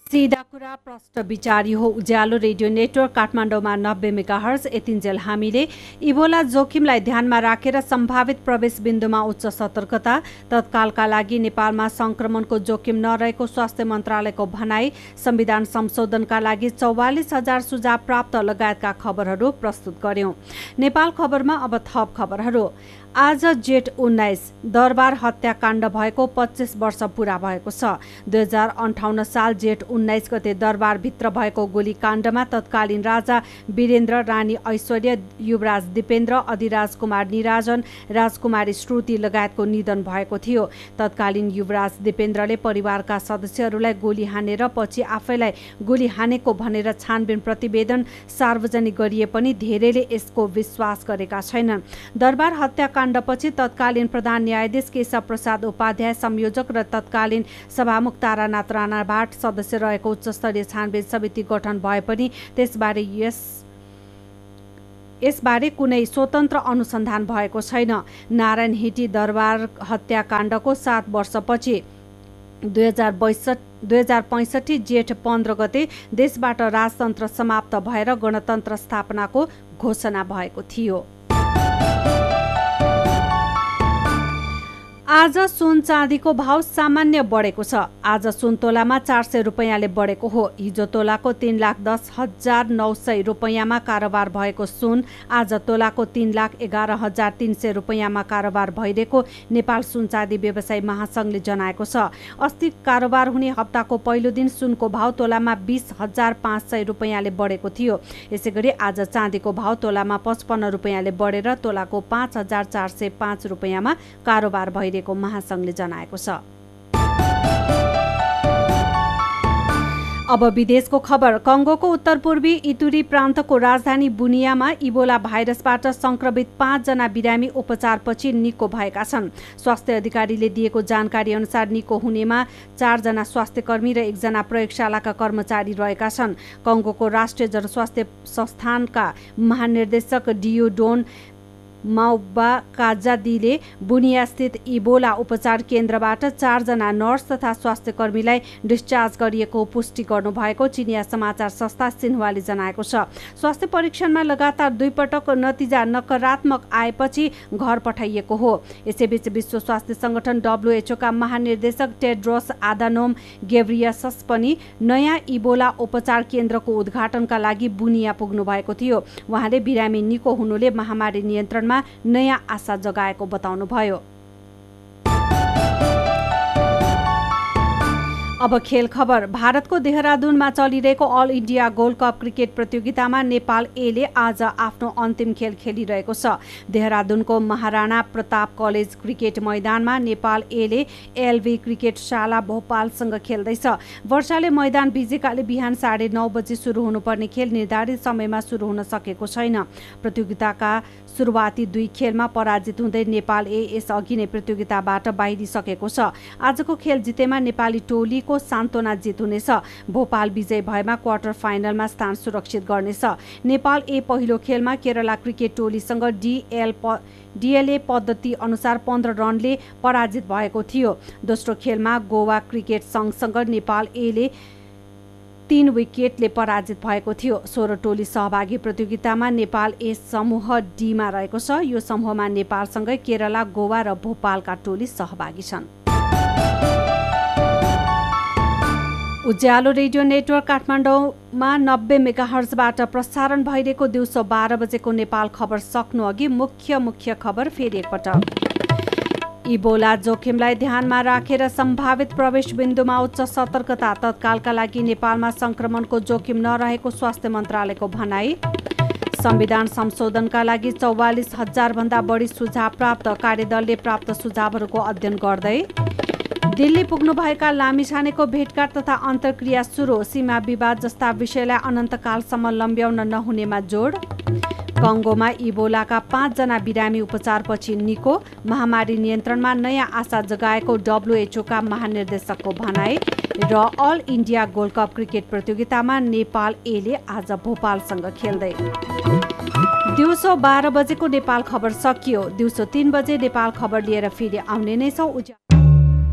सीधा कुरा प्रष्ट विचारी हो। उज्यालो रेडियो नेटवर्क काठमाडौँमा 90 मेगाहर्ज। यतिन्जेल हामीले इबोला जोखिमलाई ध्यानमा राखेर सम्भावित प्रवेश बिन्दुमा उच्च सतर्कता, तत्कालका लागि नेपालमा संक्रमणको जोखिम नरहेको स्वास्थ्य मन्त्रालयको भनाई, संविधान संशोधनका लागि 44,000 सुझाव प्राप्त लगायतका खबरहरू प्रस्तुत गर्यौं। नेपाल खबरमा अब थप खबरहरू। आज जेठ 19 दरबार हत्याकाण्ड भएको 25 वर्ष पूरा भएको छ। 2058 साल जेठ 19 गते दरबारभित्र भएको गोलीकाण्डमा तत्कालीन राजा वीरेन्द्र, रानी ऐश्वर्या, युवराज दिपेन्द्र, अधिराज कुमार निराजन, राजकुमारी श्रुति लगायतको निधन भएको थियो। तत्कालीन युवराज दिपेन्द्रले परिवारका सदस्यहरूलाई गोली हानेर पछि आफैलाई गोली हानेको भनेर छानबिन प्रतिवेदन सार्वजनिक गरिए पनि धेरैले यसको विश्वास गरेका छैनन्। दरबार हत्याकाण्डपछि तत्कालीन प्रधान न्यायाधीश केशव प्रसाद उपाध्याय संयोजक र तत्कालीन सभामुख तारानाथ राणाबाट सदस्य रहेको उच्चस्तरीय छानबिन समिति गठन भए पनि यसबारे कुनै स्वतन्त्र अनुसन्धान भएको छैन। नारायण हिटी दरबार हत्याकाण्डको 7 वर्षपछि 2065 जेठ 15 गते देशबाट राजतन्त्र समाप्त भएर गणतन्त्र स्थापनाको घोषणा भएको थियो। आज सुन चाँदीको भाव सामान्य बढेको छ। आज सुन तोलामा 400 रुपैयाँले बढेको हो। हिजो तोलाको 3,10,900 रुपैयाँमा कारोबार भएको सुन आज तोलाको 3,11,300 रुपैयाँमा कारोबार भइरहेको नेपाल सुन चाँदी व्यवसायी महासंघले जनाएको छ। अस्ति कारोबार हुने हप्ताको पहिलो दिन सुनको भाव तोलामा 20,500 रुपैयाँले बढेको थियो। यसैगरी आज चाँदीको भाव तोलामा 55 रुपैयाँले बढेर तोलाको 5,405 रुपैयाँमा कारोबार भइरहेको महासंघले जनाएको छ। अब विदेशको खबर। कङ्गोको उत्तरपूर्वी इतुरी प्रान्तको राजधानी बुनियामा इबोला भाइरसबाट संक्रमित 5 जना बिरामी उपचारपछि निको भएका छन्। स्वास्थ्य अधिकारीले दिएको जानकारी अनुसार निको हुनेमा 4 जना स्वास्थ्यकर्मी र 1 जना प्रयोगशालाका कर्मचारी रहेका छन्। कङ्गोको राष्ट्रिय जनस्वास्थ्य संस्थानका महानिर्देशक डियोडोन माउबाकाजादीले बुनियास्थित इबोला उपचार केन्द्रबाट 4 जना नर्स तथा स्वास्थ्यकर्मीलाई डिस्चार्ज गरिएको पुष्टि गर्नुभएको चिनिया समाचार संस्था सिन्हुवाले जनाएको छ। स्वास्थ्य परीक्षणमा लगातार 2 पटक नतिजा नकारात्मक आएपछि घर पठाइएको हो। यसैबीच विश्व स्वास्थ्य संगठन WHO का महानिर्देशक टेड्रोस आधानोम गेब्रियसस पनि नयाँ इबोला उपचार केन्द्रको उद्घाटनका लागि बुनिया पुग्नु भएको थियो। उहाँले बिरामी निको हुनुले महामारी नियन्त्रण नयाँ आशा जगाएको बताउनुभयो। अब खेल खबर। भारतको देहरादूनमा चलिरहेको all India gold cup cricket प्रतियोगितामा नेपाल एले आज आफ्नो अन्तिम खेल खेलिरहेको छ। देहरादूनको महाराणा प्रताप कलेज क्रिकेट मैदानमा नेपाल एले एलभी क्रिकेट शाला भोपालसँग खेल्दैछ। वर्षाले मैदान भिजेकाले बिहान 9:30 बजे सुरु हुनुपर्ने खेल निर्धारित समयमा सुरु हुन सकेको छैन। प्रतियोगिताका सुरुवाती 2 खेलमा पराजित हुँदै नेपाल यसअघि नै प्रतियोगिताबाट बाहिरिसकेको छ। आजको खेल जितेमा नेपाली टोली सान्तोना जित हुनेछ। भोपाल विजय भएमा क्वार्टर फाइनलमा स्थान सुरक्षित गर्नेछ। नेपाल पहिलो खेलमा केरला क्रिकेट टोलीसँग डीएलए पद्धति अनुसार 15 रनले पराजित भएको थियो। दोस्रो खेलमा गोवा क्रिकेट संघसँग नेपाल एले 3 विकेटले पराजित भएको थियो। 16 टोली सहभागी प्रतियोगितामा नेपाल समूह डीमा रहेको छ। यो समूहमा नेपालसँगै केरला, गोवा र भोपालका टोली सहभागी छन्। उज्यालो रेडियो नेटवर्क काठमाडौँमा 90 मेगाहर्जबाट प्रसारण भइरहेको दिउँसो 12 बजेको नेपाल खबर सक्नु अघि मुख्य खबर फेरि एकपटक। इबोला जोखिमलाई ध्यानमा राखेर सम्भावित प्रवेश बिन्दुमा उच्च सतर्कता, तत्कालका लागि नेपालमा संक्रमणको जोखिम नरहेको स्वास्थ्य मन्त्रालयको भनाई। संविधान संशोधनका लागि 44,000 भन्दा बढी सुझाव प्राप्त, कार्यदलले प्राप्त सुझावहरूको अध्ययन गर्दै। दिल्ली पुग्नुभएका लामिछानेको भेटघाट तथा अन्तर्क्रिया सुरु, सीमा विवाद जस्ता विषयलाई अनन्तकालसम्म लम्ब्याउन नहुनेमा जोड। कङ्गोमा इबोलाका 5 जना बिरामी उपचारपछि निको, महामारी नियन्त्रणमा नयाँ आशा जगाएको WHO का महानिर्देशकको भनाई। र all India gold cup cricket प्रतियोगितामा नेपाल एले आज भोपालसँग खेल्दै। दिउँसो 12 बजेको नेपाल खबर सकियो। दिउँसो 3 बजे नेपाल खबर लिएर फेरि आउने नै छौँ।